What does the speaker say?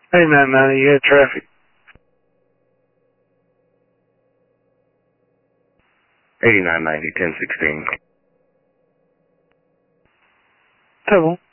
Hey, 990, you had traffic. 8990, 1016. Tá bom.